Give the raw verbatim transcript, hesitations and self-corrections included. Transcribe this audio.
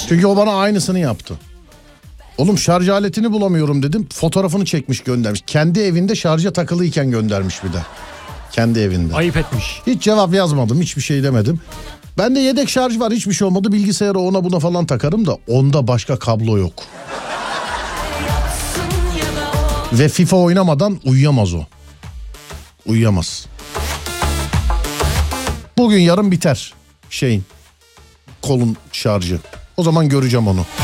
Çünkü o bana aynısını yaptı. Oğlum şarj aletini bulamıyorum dedim. Fotoğrafını çekmiş göndermiş. Kendi evinde şarja takılıyken göndermiş bir de. Kendi evinde. Ayıp etmiş. Hiç cevap yazmadım, hiçbir şey demedim. Bende yedek şarj var, hiçbir şey olmadı. Bilgisayara ona buna falan takarım da onda başka kablo yok. Ve FIFA oynamadan uyuyamaz o. Uyuyamaz. Bugün yarın biter şeyin kolun şarjı. O zaman göreceğim onu.